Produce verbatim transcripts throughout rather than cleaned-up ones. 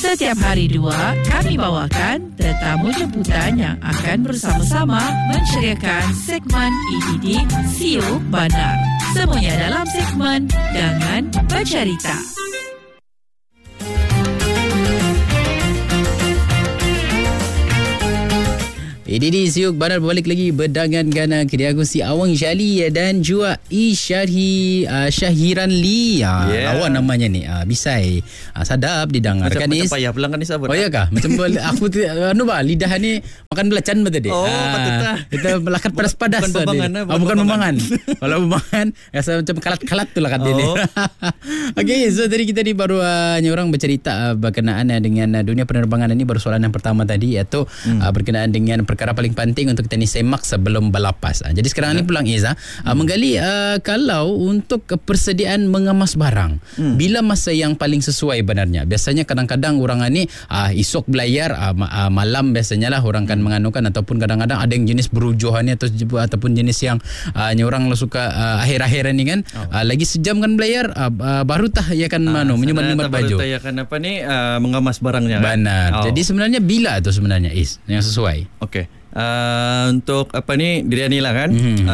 Setiap hari dua, kami bawakan tetamu jemputan yang akan bersama-sama menceriakan segmen E D D Siok Bandar. Semuanya dalam segmen Dangan Bercerita. E D D Siok Bandar berbalik lagi berdangan-gana. Kedai aku si Awang Jali dan juga Isyarhi uh, Syahiran Lee. Uh, yeah. Lawan namanya ni. Uh, Bisai. Uh, sadap didengarkan ni. Macam payah pulang kan ni sabun. Oh ya kah? Macam aku anu bah lidah ni makan belacan betul tadi. Oh, uh, patutlah. Kita melakat padas-padas. Bukan pembangan. Bukan, oh, bukan pembangan. Kalau pembangan rasa macam kalat-kalat tu lah kat dia ni. Okay, so tadi kita ni baru uh, orang bercerita uh, berkenaan uh, dengan uh, dunia penerbangan ini. Baru soalan yang pertama tadi iaitu hmm. uh, berkenaan dengan perkara paling penting untuk kita ni semak sebelum berlapas. Ha, jadi sekarang hmm. ni pulang Iza, hmm. uh, menggali uh, kalau untuk persediaan mengemas barang, hmm. bila masa yang paling sesuai benarnya? Biasanya kadang-kadang orang ni uh, esok belayar, uh, uh, malam biasanya lah orang kan menganukan, ataupun kadang-kadang ada yang jenis berujuhan ni atau ataupun jenis yang uh, orang suka uh, akhir-akhir ni kan, oh. uh, lagi sejam kan belayar, uh, uh, baru tah ia akan uh, manu menyumat-nyumat baju. Baru tah ia akan apa ni uh, mengemas barangnya kan. Benar. Oh. Jadi sebenarnya bila tu sebenarnya Is yang sesuai? Okey. Uh, untuk apa ni diri ni lah kan, mm-hmm.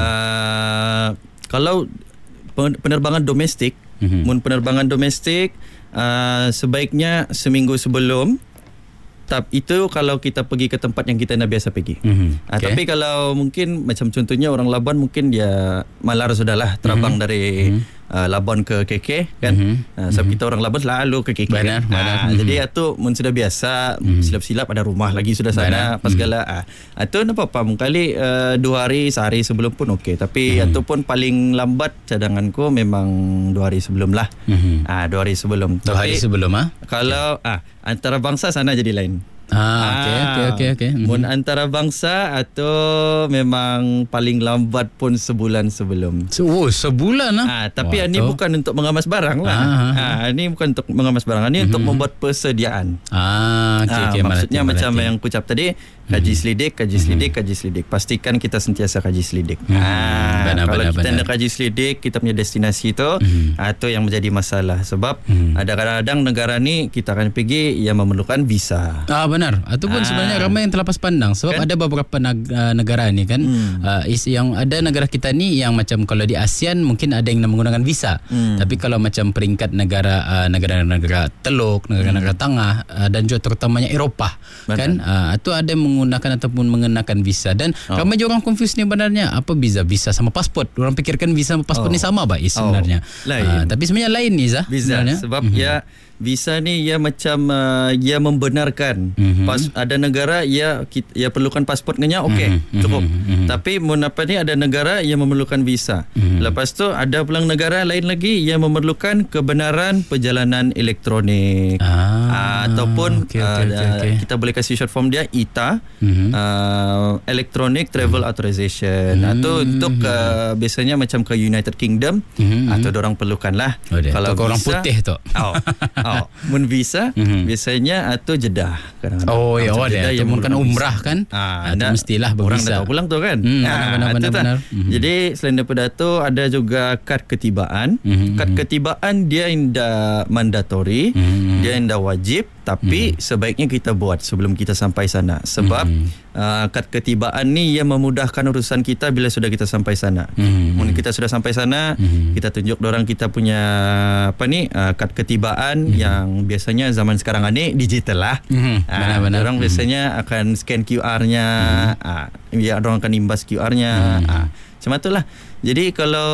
uh, kalau penerbangan domestik, mm-hmm. mun penerbangan domestik uh, sebaiknya seminggu sebelum. Tap, itu kalau kita pergi ke tempat yang kita nak biasa pergi. Mm-hmm. uh, okay. Tapi kalau mungkin macam contohnya orang Labuan, mungkin dia malar sudahlah terbang mm-hmm. dari mm-hmm. uh, Labuan ke K K kan. Mm-hmm. uh, sebab mm-hmm. kita orang Labuan selalu ke K K. Benar, kan? benar. Uh, mm-hmm. Jadi itu mun sudah biasa, mm-hmm. silap-silap ada rumah lagi sudah sana, benar. Apa segala. Mm-hmm. uh, itu tak apa-apa, mungkali uh, dua hari sehari sebelum pun okey. Tapi mm-hmm. itu pun paling lambat cadanganku memang dua hari sebelum lah. Mm-hmm. uh, dua hari sebelum. Dua hari sebelum ah. Kalau okay. ah antarabangsa sana jadi lain. Ah, okey okey okey okey. Mun antarabangsa atau memang paling lambat pun sebulan sebelum. Oh, sebulan ah. Ah, tapi ini bukan untuk mengemas barang lah. Ah, ini bukan untuk mengemas barang, ini mm-hmm. untuk membuat persediaan. Ah, okey okey. Ah, maksudnya malati, macam malati. yang aku ucap tadi, kaji selidik, kaji selidik, mm-hmm. kaji selidik. Pastikan kita sentiasa kaji selidik. Mm-hmm. Ah, benar, kalau benar, kita benar. nak kaji selidik, kita punya destinasi tu, mm-hmm. ah, itu yang menjadi masalah. Sebab mm-hmm. ada kadang-kadang negara ni kita akan pergi yang memerlukan visa. Ah, benar. Ataupun ah. sebenarnya ramai yang terlepas pandang sebab kan? Ada beberapa negara ni kan, hmm. uh, is, yang ada negara kita ni yang macam kalau di ASEAN mungkin ada yang menggunakan visa, hmm. tapi kalau macam peringkat negara uh, negara-negara teluk, negara-negara hmm. tengah uh, dan juga terutamanya Eropah, betul. Kan uh, itu ada yang menggunakan ataupun mengenakan visa dan oh. ramai juga orang confuse ni benarnya apa visa visa sama pasport. Orang fikirkan visa sama pasport oh. ni sama bah is sebenarnya. Oh. Uh, tapi sebenarnya lain ni Zah. Visa sebenarnya. Sebab mm-hmm. ya visa ni ia macam uh, ia membenarkan mm-hmm. pas, ada negara ia ia perlukan pasportnya okey mm-hmm. cukup mm-hmm. tapi mun apa ni ada negara yang memerlukan visa mm-hmm. lepas tu ada pulang negara lain lagi yang memerlukan kebenaran perjalanan elektronik ah, uh, ataupun okay, okay, uh, okay, okay. kita boleh kasih short form dia I T A mm-hmm. uh, Electronic Travel mm-hmm. Authorization mm-hmm. atau untuk uh, biasanya macam ke United Kingdom mm-hmm. atau dorang perlukan lah oh, kalau orang putih tu oh. Oh, mun visa mm-hmm. biasanya atau Jeddah kadang-kadang. Oh ya, oh, ada. Itu mungkin umrah kan? Ah, itu mestilah berbisa. Orang dah tahu pulang tu kan? Hmm, ah, benar, benar, benar. Mm-hmm. Jadi selain daripada tu ada juga kad ketibaan. Mm-hmm. Kad ketibaan dia indah mandatory, mm-hmm. dia indah wajib, tapi mm-hmm. sebaiknya kita buat sebelum kita sampai sana. Sebab mm-hmm. uh, kad ketibaan ni yang memudahkan urusan kita bila sudah kita sampai sana. Mm-hmm. Mun kita sudah sampai sana, mm-hmm. kita tunjuk dorang kita punya apa ni uh, kad ketibaan mm-hmm. yang biasanya zaman sekarang ni digital lah. Mm-hmm. Uh, benar-benar. Orang mm-hmm. biasanya akan scan Q R-nya, mm-hmm. uh, ya orang akan imbas Q R-nya. Mm-hmm. Uh, macam itulah. Jadi kalau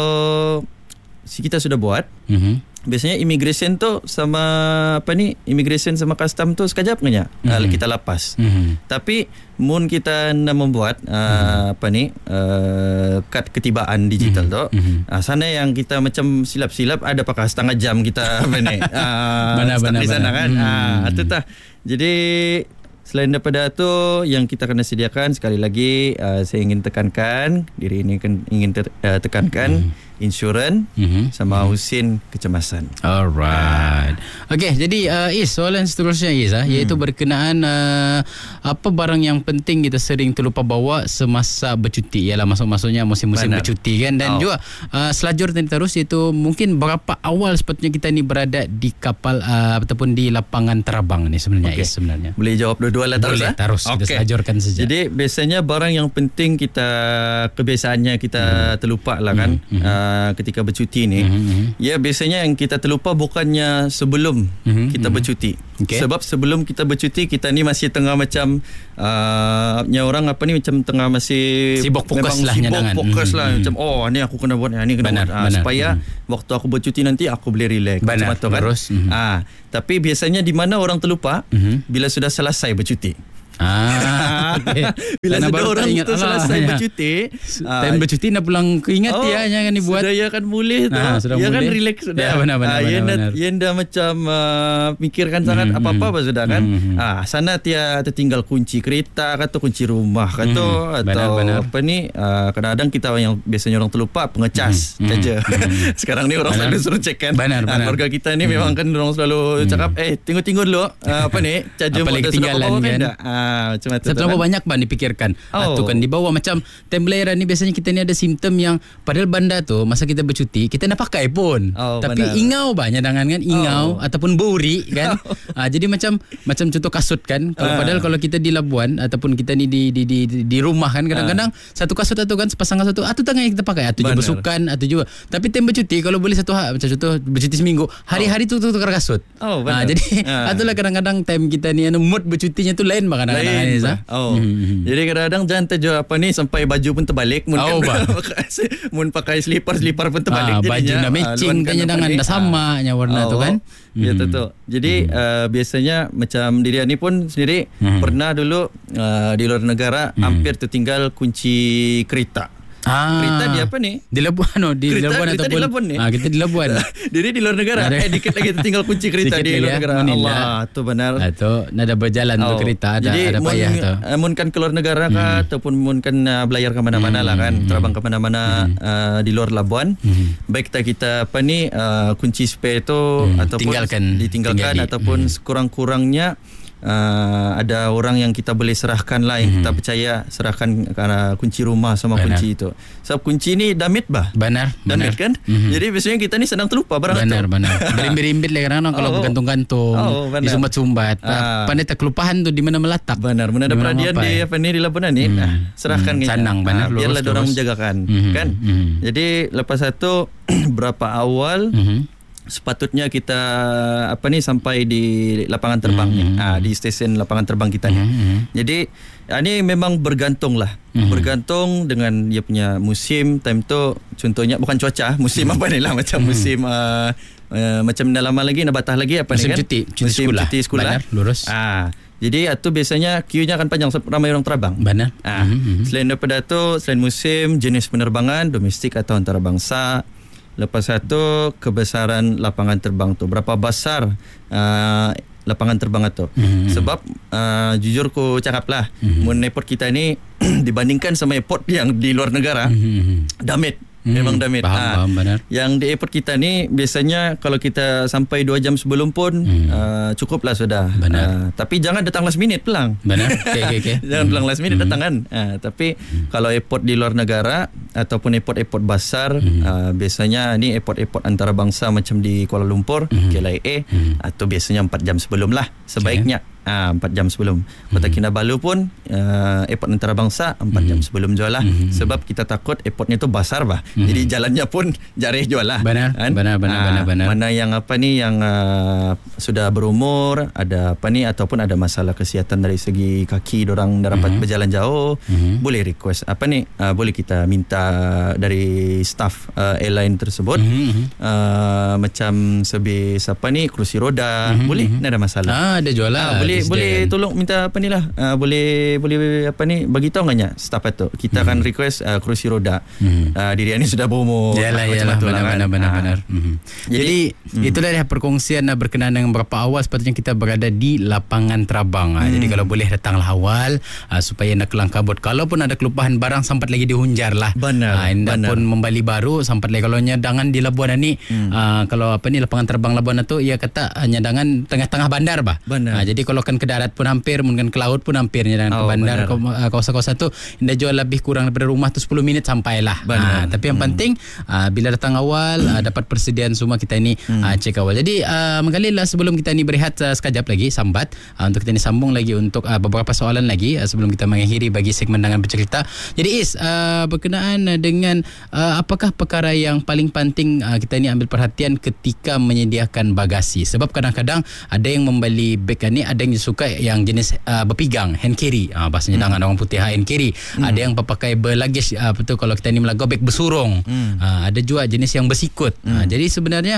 kita sudah buat, mm-hmm. biasanya immigration tu sama apa ni immigration sama custom tu sekejap kenya mm-hmm. kita lapas. Mm-hmm. Tapi mun kita nak membuat uh, mm-hmm. apa ni uh, kad ketibaan digital mm-hmm. tu mm-hmm. uh, sana yang kita macam silap-silap ada pakai setengah jam kita apa ni uh, benar-benar di sana kan. Mm-hmm. Ah, itu tah. Jadi selain daripada tu yang kita kena sediakan sekali lagi uh, saya ingin tekankan diri ini kan ingin ter, uh, tekankan mm-hmm. insurans mm-hmm. sama mm-hmm. Husin kecemasan. Alright. Okey, jadi uh, Is, soalan seterusnya Is, uh, hmm. iaitu berkenaan uh, apa barang yang penting kita sering terlupa bawa semasa bercuti. Ialah masuk-masuknya musim-musim Benar. bercuti kan. Dan oh. juga uh, selajur tadi terus, iaitu mungkin berapa awal sepatutnya kita ni berada di kapal uh, ataupun di lapangan terbang ni sebenarnya okay. Is sebenarnya. Boleh jawab dua-dua lah terus. Boleh, terus okay. Kita selajurkan saja. Jadi biasanya barang yang penting kita kebiasaannya kita hmm. terlupa lah kan hmm. uh, ketika bercuti ni. Hmm. Ya biasanya yang kita terlupa bukannya sebelum hmm. kita bercuti. Okay. Sebab sebelum kita bercuti kita ni masih tengah macam uh, nya orang apa ni macam tengah masih sibuk fokus lah sibuk fokus lah hmm. macam oh ni aku kena buat ni kena benar, buat ha, benar. supaya hmm. waktu aku bercuti nanti aku boleh relax benar, macam tu kan. hmm. Ah, tapi biasanya di mana orang terlupa hmm. bila sudah selesai bercuti. Ah, okay. Bila sudah orang tu selesai ya. bercuti, time uh, bercuti nak pulang keingat oh, ya jangan dibuat. Sudah ya kan boleh tu. Ah, ya kan relax sudah. Ya, benar benar. Ah, benar, benar. Dah, yang dah macam uh, mikirkan sangat mm-hmm. apa-apa apa sudah kan. Mm-hmm. Ah, sana dia tertinggal kunci kereta atau kunci rumah atau mm-hmm. atau benar, benar. apa ni uh, kadang-kadang kita yang biasanya orang terlupa pengecas mm-hmm. saja. Mm-hmm. Sekarang ni orang benar. selalu suruh check kan. Benar, ah, benar. Keluarga kita ni mm-hmm. memang kan orang selalu mm-hmm. cakap eh tunggu-tunggu dulu uh, apa ni charger motor sudah bawa kan. Ah, macam tu. Berapa banyak ban dipikirkan oh. Atau kan dibawa macam time belayaran ni biasanya kita ni ada simptom yang padahal banda tu masa kita bercuti kita nak pakai pun oh, tapi benar. ingau banyak dangan kan ingau oh. ataupun buri kan oh. ha, jadi macam macam contoh kasut kan kalau uh. padahal kalau kita di Labuan ataupun kita ni di di di, di rumah kan kadang-kadang uh. satu kasut atau kan sepasang kasut atu tangan yang kita pakai atu juga bersukan atau juga tapi time bercuti kalau boleh satu macam contoh bercuti seminggu hari-hari oh. tu tukar kasut oh, ha, jadi uh. atulah kadang-kadang time kita ni mood bercutinya tu lain bahkan kadang-kadang ni sah oh Hmm. Jadi kadang-kadang jangan terjual apa ni sampai baju pun terbalik mun oh, kan mun pakai slipper-slipper pun terbalik ah, baju nak matching tanya dengan dah sama nya warna oh, tu kan. Ya hmm. betul. Jadi hmm. uh, biasanya macam diri ni pun sendiri hmm. pernah dulu uh, di luar negara hmm. hampir tertinggal kunci kereta. Ah, kereta di apa ni? Di Labuan no, di kereta, Labuan kereta ataupun di Labuan ni. Ah, kita di Labuan. Jadi di luar negara. eh dikit lagi tertinggal kunci kereta di luar ya, negara. Manila. Allah, tu benar. Ah, tu nada berjalan oh. tu kereta ada Jadi, ada payah mun, tu. Uh, mun kan ke luar negara hmm. kah ataupun mun kan uh, belayar ke mana-mana hmm. lah kan, terbang ke mana-mana hmm. uh, di luar Labuan. Hmm. Baik kita kita apa ni uh, kunci spare tu hmm. ataupun tinggalkan, ditinggalkan tinggal di. ataupun hmm. sekurang-kurangnya Uh, ada orang yang kita boleh serahkan lah yang mm-hmm. kita percaya serahkan karena kunci rumah sama benar. kunci itu. Sebab kunci ni damit bah. Benar. Damit benar. kan? Mm-hmm. Jadi biasanya kita ni sedang terlupa barang benar, itu. Benar benar. Berimbit-imbit lah kadang-kadang kalau oh. bergantung-gantung, oh, disumbat-sumbat. Ah. Pandai tak kelupahan tu di mana meletak. Benar. Mana ada perhatian di apa ni di Labuan ni. Mm. Nah, serahkan mm. Sanang benar. Ah, biarlah orang menjagakan mm-hmm. kan. Mm-hmm. Jadi lepas itu berapa awal mm-hmm. sepatutnya kita apa ni sampai di lapangan terbang mm-hmm. ni, ah, di stesen lapangan terbang kita ni. Mm-hmm. Jadi ini memang bergantung lah, mm-hmm. bergantung dengan dia punya musim time tu. Contohnya bukan cuaca, musim mm-hmm. apa ni lah macam mm-hmm. musim uh, uh, macam dah lama lagi nak batah lagi apa musim ni kan? Cuti, cuti musim sekolah. cuti sekolah. Benar, lurus. Ah, jadi itu biasanya queue-nya akan panjang ramai orang terbang. Benar. Ah, mm-hmm. Selain daripada tu, selain musim, jenis penerbangan domestik atau antarabangsa. Lepas itu kebesaran lapangan terbang tu berapa besar uh, lapangan terbang itu. Mm-hmm. Sebab uh, jujur ku cakaplah mm-hmm. mun airport kita ni dibandingkan sama airport yang di luar negara mm-hmm. damit. Hmm, memang damit. Faham, ha, faham, benar. Yang di airport kita ni biasanya kalau kita sampai dua jam sebelum pun hmm. uh, cukuplah sudah. Benar. Uh, tapi jangan datang last minute pulang. Benar. Okey okey okey. Jangan pulang last minute hmm. datang kan. Uh, tapi hmm. kalau airport di luar negara ataupun airport-airport besar hmm. uh, biasanya ni airport-airport antarabangsa macam di Kuala Lumpur, hmm. K L I A hmm. atau biasanya empat jam sebelum lah sebaiknya. Okay. Ah, empat jam sebelum. Kota mm-hmm. Kinabalu pun uh, airport antarabangsa empat mm-hmm. jam sebelum jual lah. Mm-hmm. Sebab kita takut airportnya tu besar bah. Mm-hmm. Jadi jalannya pun jareh jual lah. Benar, kan? benar, benar, ah, benar, benar. Mana yang apa ni yang uh, sudah berumur, ada apa ni ataupun ada masalah kesihatan dari segi kaki dorang dah dapat mm-hmm. berjalan jauh, mm-hmm. boleh request apa ni uh, boleh kita minta dari staff uh, airline tersebut mm-hmm. uh, macam sebis apa ni kerusi roda, mm-hmm. boleh, tak ada masalah. Ah, ada jual lah. Ah, boleh boleh boleh tolong minta apa ni lah. Uh, boleh boleh apa ni bagi tahu enggaknya staff itu. Kita hmm. akan request uh, kerusi roda. Hmm. Uh, diri ini sudah berumur. Yalah yalah benar benar benar. Hmm. Jadi, Jadi hmm. itulah dia perkongsian uh, berkenaan dengan berapa awal sepatutnya kita berada di lapangan terbang. Hmm. Uh, jadi kalau boleh datanglah awal uh, supaya nak kelang kabut. Kalaupun ada kelupaan barang sempat lagi dihunjar lah. Benar. Uh, anda benar. pun membali baru sempat lagi kalau nyadangan di Labuan ni hmm. uh, kalau apa ni lapangan terbang Labuan itu ia kata uh, nyadangan tengah-tengah bandar bah. Uh, jadi kalau kan ke darat pun hampir, mungkin ke laut pun hampir nyadangan oh, ke bandar ke, uh, kawasan-kawasan tu anda jual lebih kurang daripada rumah tu sepuluh minit sampailah. Uh, tapi yang hmm. penting uh, bila datang awal uh, dapat persediaan semua kita ni hmm. uh, cek awal. Jadi uh, mengalilah sebelum kita ni berehat uh, sekejap lagi sambat uh, untuk kita ni sambung lagi untuk uh, beberapa soalan lagi uh, sebelum kita mengakhiri bagi segmen Dangan Bercerita. Jadi Is uh, berkenaan dengan uh, apakah perkara yang paling penting uh, kita ni ambil perhatian ketika menyediakan bagasi, sebab kadang-kadang ada yang membeli beg ni, ada yang suka yang jenis uh, berpigang, hand carry, uh, bahasanya hmm. dengan orang putih hand carry. Hmm. Ada yang pakai berlagage, uh, betul kalau kita ni melagu beg bersurung. Hmm. Uh, ada juga jenis yang bersikut. Hmm. Uh, jadi sebenarnya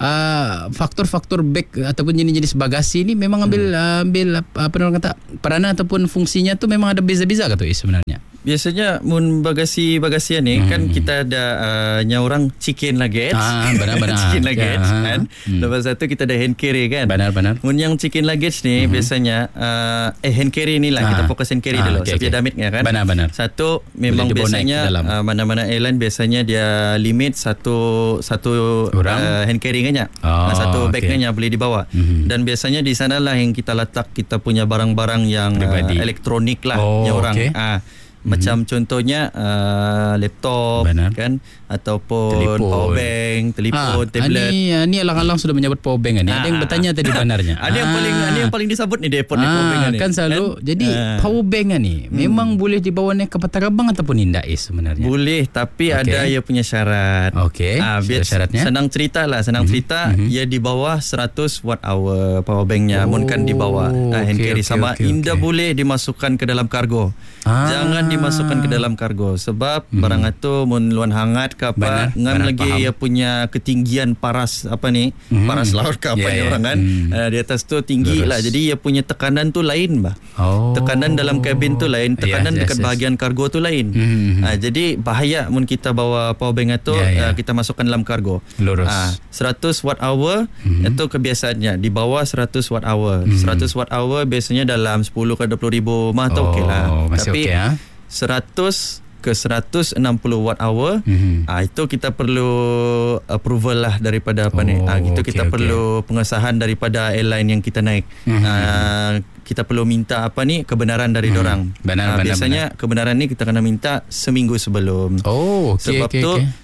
uh, faktor-faktor beg ataupun jenis-jenis bagasi ni memang ambil hmm. uh, ambil apa orang kata peranan ataupun fungsinya tu memang ada beza-beza ke tu sebenarnya. Biasanya mun bagasi-bagasi ni hmm. kan kita ada uh, nya orang chicken luggage. Ah, benar-benar. Chicken luggage ya, kan. Hmm. Lepas satu kita ada hand carry kan. Benar-benar. Mun yang chicken luggage ni hmm. biasanya uh, eh hand carry ni lah ah. kita fokus hand carry ah, dulu. Okay, Seperti okay. Damitnya kan. Benar-benar. Satu memang biasanya uh, mana-mana airline biasanya dia limit satu satu uh, hand carry nya. Oh, nah, satu bag nya okay. boleh dibawa. Hmm. Dan biasanya di sanalah yang kita letak kita punya barang-barang yang uh, elektronik lah oh, yang orang. Okay. Uh, Macam mm-hmm. contohnya uh, laptop Benar. kan ataupun telefon. power bank, telefon, ha, tablet. Ni ni alang-alang sudah menyebut power bank ni. Ha, ada yang bertanya tadi benarnya. Ada yang paling ada yang paling disebut ni depot ni power bank ni. Kan selalu. Kan? Jadi ha. power bank ni hmm. memang boleh dibawa naik ke Patarabang ataupun indah is sebenarnya. Boleh, tapi okay. ada ia punya syarat. Okey. Ha, syaratnya senang ceritalah, senang mm-hmm. cerita mm-hmm. ia di bawah seratus watt hour power banknya. Oh, mun kan di bawah uh, hand carry okay, sama okay, indah okay. boleh dimasukkan ke dalam kargo. Ah. Jangan dimasukkan ke dalam kargo sebab hmm. barang itu mun luan hangat ke apa ngam lagi ia punya ketinggian paras apa ni hmm. paras laut ke apa yeah, ni yeah. orang kan hmm. uh, di atas tu tinggi Lurus. lah, jadi ia punya tekanan tu lain bah. Oh. Tekanan dalam kabin tu lain, tekanan yes, dekat yes, yes. bahagian kargo tu lain. hmm. uh, jadi bahaya mun kita bawa power bank itu yeah, yeah. uh, kita masukkan dalam kargo. Lurus. Uh, seratus watt hour hmm. itu kebiasaannya di bawah seratus watt hour. hmm. seratus watt hour biasanya dalam sepuluh ke dua puluh ribu mah tu oh, okey lah. Tapi okay, ha? seratus ke seratus enam puluh watt hour mm-hmm. ah, itu kita perlu approval lah daripada apa oh, ni ah, itu okay, kita okay. perlu pengesahan daripada airline yang kita naik. mm-hmm. ah, kita perlu minta apa ni kebenaran dari mm-hmm. dorang. Benar, ah, benar, biasanya benar. Kebenaran ni kita kena minta seminggu sebelum. Oh, okay, sebab okay, tu okay.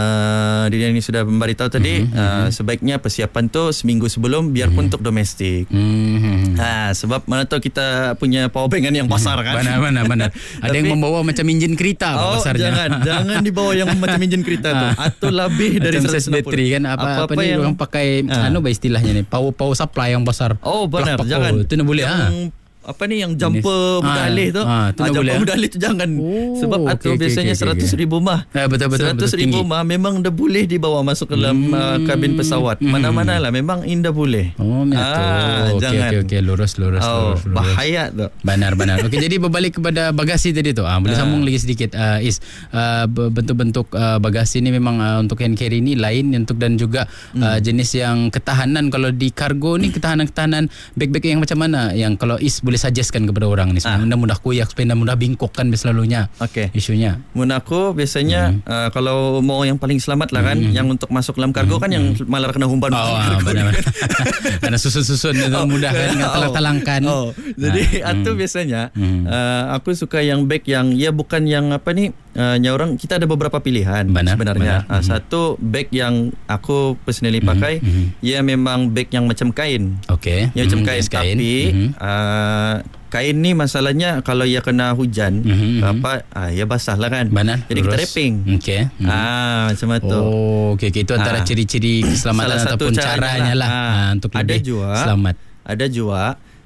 Uh, dia ni sudah memberitahu tadi mm-hmm. uh, sebaiknya persiapan tu seminggu sebelum biarpun mm-hmm. untuk domestik. Mm-hmm. Ha, sebab mana tahu kita punya power bank kan yang besar kan. Benar benar benar. Ada yang membawa macam enjin kereta oh, besarnya. Jangan jangan dibawa yang macam enjin kereta tu atau lebih dari seratus enam puluh bateri kan apa apa, apa ni yang orang pakai uh. anu bah istilahnya ni power power supply yang besar. Oh benar Berapa jangan. Itu nak boleh ha. Apa ni yang jumper mudah alih tu ha, ha, jumper mudah alih tu jangan oh, sebab atau okay, biasanya okay, seratus okay. ribu mah ya, betul, betul, seratus ribu mah memang dah boleh dibawa masuk ke dalam hmm, uh, kabin pesawat hmm, mana-mana lah memang indah boleh oh ah, okay, jangan okay, okay. lurus lurus, oh, lurus lurus bahaya tu benar-benar okey. Jadi berbalik kepada bagasi tadi tu ah, boleh sambung lagi sedikit uh, Is uh, bentuk-bentuk uh, bagasi ni memang uh, untuk hand carry ni lain untuk dan juga hmm. uh, jenis yang ketahanan. Kalau di kargo ni ketahanan-ketahanan beg-beg yang macam mana yang kalau Is boleh suggestkan kepada orang ni supaya anda ah. mudah koyak supaya anda mudah bingkok kan selalunya okay. isunya. Mun aku biasanya hmm. uh, kalau mau yang paling selamat lah kan hmm. yang untuk masuk dalam kargo hmm. kan yang malah kena humban oh, ah, benar-benar karena susun-susun itu oh, mudah kan oh, talang-talangkan oh. Jadi ah. itu hmm. biasanya hmm. uh, aku suka yang bag yang ya bukan yang apa ni uh, nya orang kita ada beberapa pilihan benar, sebenarnya benar. Uh, hmm. Satu bag yang aku personally pakai hmm. ia memang bag yang macam kain. Okey. Yang macam hmm. kain, kain tapi hmm. uh, kain ni masalahnya kalau ia kena hujan mm-hmm. apa ah ia basah lah kan. Benar. Jadi Lurus. Kita wrapping. Okey. Mm-hmm. Ah macam tu. Oh okey okay. Itu antara ah. ciri-ciri keselamatan ataupun caranya lah, lah. Ah, untuk ada lebih juga, selamat. Ada juga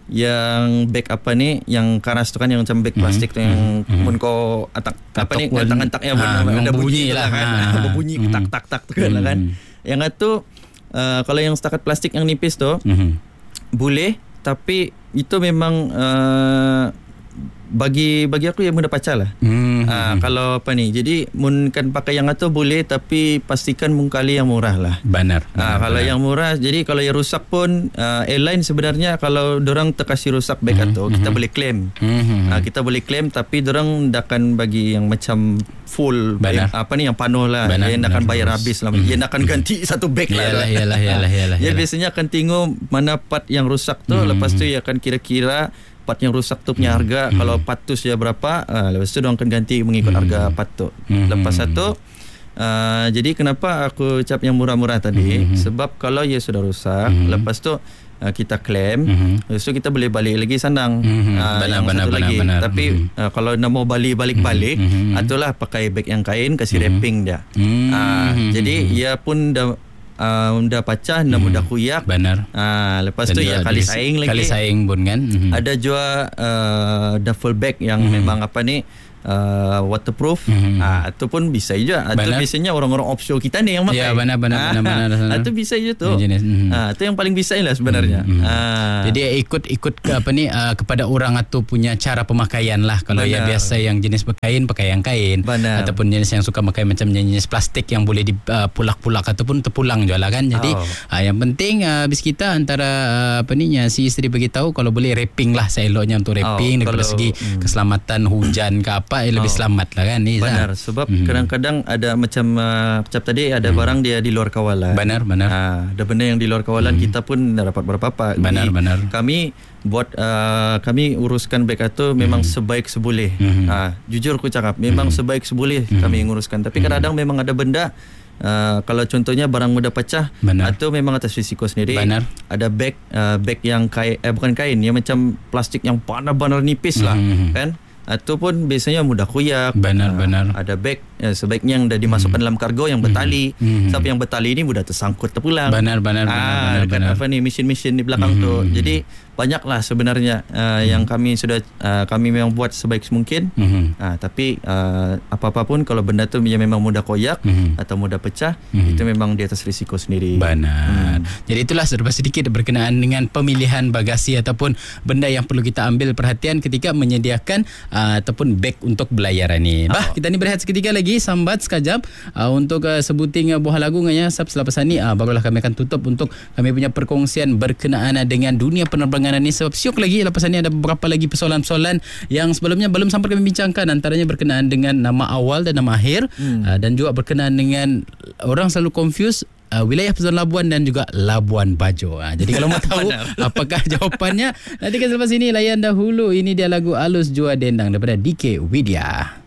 yang bag apa ni yang karas tu kan yang macam bag mm-hmm. plastik tu yang mm-hmm. mun kau atak apa ni tangan-tangan yang ah, ada bunyi lah kan. Ah. Berbunyi mm-hmm. tak-tak-tak tu kan, mm-hmm. kan. Yang itu uh, kalau yang setakat plastik yang nipis tu mm-hmm. boleh tapi itu memang uh, bagi bagi aku yang mudah pacar lah. Hmm. Uh, kalau apa ni, jadi mun kan pakai yang atau boleh, tapi pastikan mun kali yang murah lah. Benar. Uh, benar kalau benar. yang murah, jadi kalau yang rusak pun uh, airline sebenarnya kalau dorang terkasih rusak beg hmm. atau kita hmm. boleh claim. Hmm. Uh, kita boleh claim, tapi dorang akan bagi yang macam full eh, apa ni yang penuh lah. Benar, yang akan bayar habis lah. Hmm. Yang akan ganti satu beg lah. Yalah, yalah, yalah, yalah, Dia yalah. biasanya akan tengok mana part yang rusak tu, hmm. lepas tu dia akan kira-kira part yang rusak tu punya harga. Hmm. Kalau part tu sudah berapa, uh, lepas tu dia akan ganti mengikut hmm. harga part tu. Hmm. Lepas satu uh, jadi kenapa aku cap yang murah-murah tadi, hmm. sebab kalau ia sudah rusak, hmm. lepas tu uh, kita claim, hmm. lepas tu kita boleh balik lagi sandang. Hmm. Uh, benar, yang benar, satu benar, lagi. benar. Tapi hmm. uh, kalau nak mau balik-balik-balik, hmm. itulah pakai beg yang kain, kasih hmm. wrapping dia. Hmm. Uh, jadi ia pun dah Uh, dah pecah, dah hmm. mudah kuyak. Benar. Uh, lepas dan tu ya kali saing lagi. Kali saing pun kan. Hmm. Ada jual uh, duffel bag yang hmm. memang apa ni uh, waterproof. Hmm. Uh, itu pun bisa juga. Atau biasanya orang-orang offshore kita ni yang pakai. Ya benar benar benar benar. benar. Itu bisa je tu. Hmm. Uh, itu yang paling bisa lah sebenarnya. Hmm. Uh. Jadi ikut-ikut ke apa ni uh, kepada orang atau punya cara pemakaian lah. Kalau benar. Yang biasa yang jenis berkain pakai yang kain. Benar. Ataupun jenis yang suka pakai macam jenis plastik yang boleh dipulak-pulak uh, ataupun terpulang je lah kan. Jadi oh. uh, yang penting uh, bis kita antara uh, apa ni si isteri beritahu kalau boleh wrapping lah seeloknya untuk wrapping oh, daripada kalau, segi hmm. keselamatan hujan ke apa eh, lebih oh. selamat lah kan ni. Benar sebab hmm. kadang-kadang ada macam uh, macam tadi ada hmm. barang dia di luar kawalan. Benar benar. Uh, ada benda yang di luar kawalan hmm. kita pun tak dapat berapa-apa. Benar Jadi, benar. Kami buat uh, kami uruskan beg itu memang hmm. sebaik seboleh. Hmm. Uh, jujur aku cakap memang hmm. sebaik seboleh hmm. kami nguruskan. Tapi hmm. kadang-kadang memang ada benda Uh, kalau contohnya barang mudah pecah, atau memang atas risiko sendiri. Benar. Ada beg uh, beg yang kain, eh, bukan kain, yang macam plastik yang benar-benar nipis lah, mm-hmm. kan? Ataupun biasanya mudah kuyak. Benar, uh, benar. Ada beg eh, sebaiknya yang dah dimasukkan mm-hmm. dalam kargo yang bertali. Mm-hmm. Sebab yang bertali ini mudah tersangkut terpulang. Benar, benar, ah, benar, benar, kan benar. Apa ni mesin-mesin di belakang mm-hmm. tu. Jadi banyaklah sebenarnya uh, mm-hmm. yang kami sudah uh, kami memang buat sebaik mungkin. Mm-hmm. Uh, tapi uh, apa-apa pun kalau benda tu memang mudah koyak mm-hmm. atau mudah pecah, mm-hmm. itu memang di atas risiko sendiri. Benar. Hmm. Jadi itulah serba sedikit berkenaan dengan pemilihan bagasi ataupun benda yang perlu kita ambil perhatian ketika menyediakan uh, ataupun beg untuk belayaran ni. Bah, oh. kita ni berehat seketika lagi, sambat sekejap uh, untuk uh, sebuting uh, buah lagu nganya sab selepas ni uh, barulah kami akan tutup untuk kami punya perkongsian berkenaan uh, dengan dunia penerbangan ni. Sebab siok lagi lepas ni ada beberapa lagi persoalan-persoalan yang sebelumnya belum sempat kami bincangkan, antaranya berkenaan dengan nama awal dan nama akhir hmm. uh, dan juga berkenaan dengan orang selalu confuse Uh, wilayah Pesona Labuan dan juga Labuan Bajo. Uh, jadi kalau mau tahu apakah jawapannya, nanti kan selepas ini layan dahulu. Ini dia lagu Alus Jua Dendang daripada D K Widya.